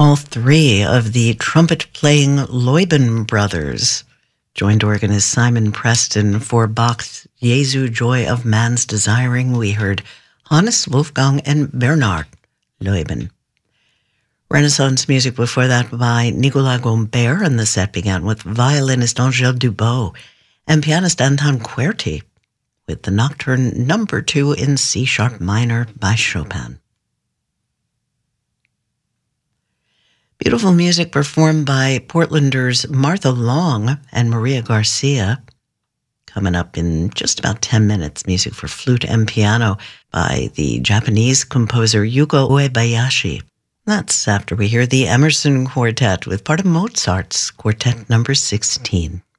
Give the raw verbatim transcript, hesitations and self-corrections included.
all three of the trumpet-playing Leuben brothers. Joined organist Simon Preston for Bach's Jesu Joy of Man's Desiring. We heard Hannes, Wolfgang, and Bernard Leuben. Renaissance music before that by Nicolas Gombert, and the set began with violinist Angèle Dubot and pianist Anton Querti with the Nocturne number two in C-sharp minor by Chopin. Beautiful music performed by Portlanders Martha Long and Maria Garcia. Coming up in just about ten minutes, music for flute and piano by the Japanese composer Yuko Uebayashi. That's after we hear the Emerson Quartet with part of Mozart's Quartet number sixteen.